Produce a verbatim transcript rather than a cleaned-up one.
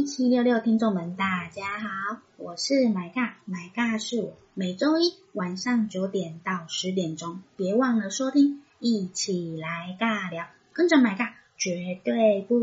七六六听众们，大家好，我是买尬，买尬是我，每周一晚上九点到十点钟，别忘了收听，一起来尬聊，跟着买尬绝对不